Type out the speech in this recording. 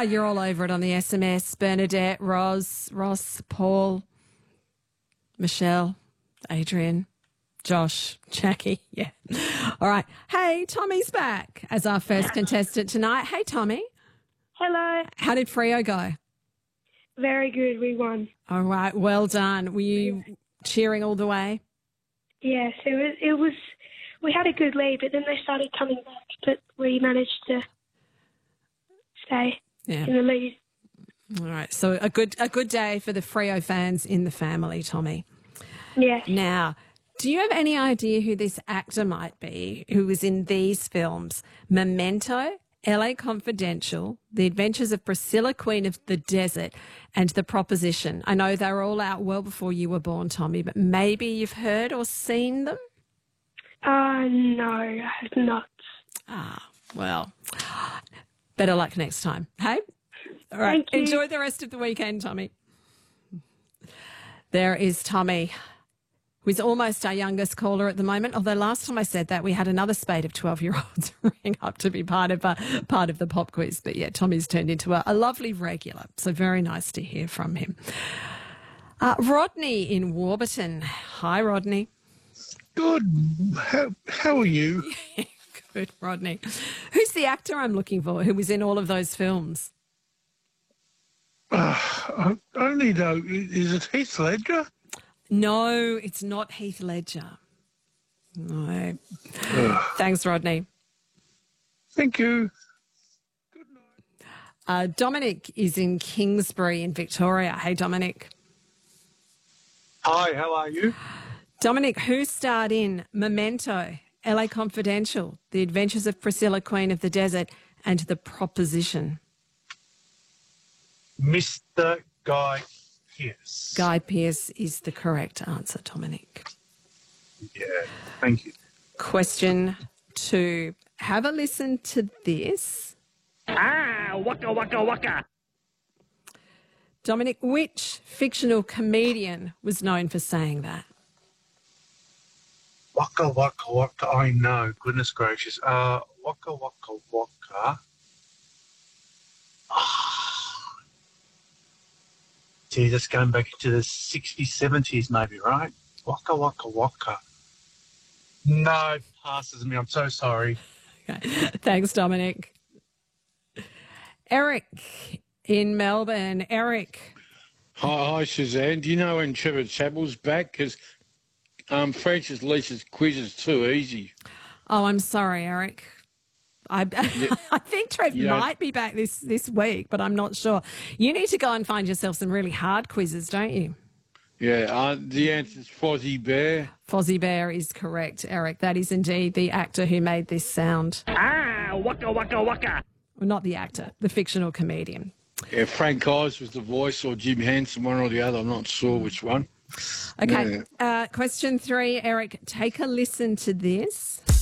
you're all over it on the SMS. Bernadette, Ross, Paul, Michelle, Adrian, Josh, Jackie. Yeah. All right. Hey, Tommy's back as our first contestant tonight. Hey, Tommy. Hello. How did Freo go? Very good. We won. All right. Well done. Were you cheering all the way? Yes, it was. We had a good lead, but then they started coming back, but we managed to stay in the lead. All right. So a good day for the Freo fans in the family, Tommy. Yes. Now, do you have any idea who this actor might be who was in these films? Memento, LA Confidential, The Adventures of Priscilla, Queen of the Desert, and The Proposition. I know they were all out well before you were born, Tommy, but maybe you've heard or seen them? No, I have not. Well, better luck next time. Hey? All right. Thank you. Enjoy the rest of the weekend, Tommy. There is Tommy, who's almost our youngest caller at the moment. Although last time I said that, we had another spate of 12-year-olds ring up to be part of the pop quiz. But yeah, Tommy's turned into a lovely regular. So very nice to hear from him. Rodney in Warburton. Hi, Rodney. Good. How are you? Good, Rodney. Who's the actor I'm looking for who was in all of those films? Only though, is it Heath Ledger? No, it's not Heath Ledger. No. Thanks, Rodney. Thank you. Dominic is in Kingsbury in Victoria. Hey, Dominic. Hi, how are you? Dominic, who starred in Memento, LA Confidential, The Adventures of Priscilla, Queen of the Desert, and The Proposition? Mr. Guy Pearce. Guy Pearce is the correct answer, Dominic. Yeah, thank you. Question 2. Have a listen to this. Waka, waka, waka. Dominic, which fictional comedian was known for saying that? Waka, waka, waka. I know. Goodness gracious. Waka, waka, waka. Gee, that's going back into the 60s, 70s maybe, right? Waka, waka, waka. No, passes me. I'm so sorry. Okay. Thanks, Dominic. Eric in Melbourne. Eric. Hi, Suzanne. Do you know when Trevor Chappell's back? Because Francis Leach's quiz is too easy. Oh, I'm sorry, Eric. I think Trev might be back this week, but I'm not sure. You need to go and find yourself some really hard quizzes, don't you? Yeah, the answer is Fozzie Bear. Fozzie Bear is correct, Eric. That is indeed the actor who made this sound. Waka, waka, waka. Well, not the actor, the fictional comedian. Yeah, Frank Oz was the voice, or Jim Henson, one or the other. I'm not sure which one. Okay, Question 3, Eric, take a listen to this.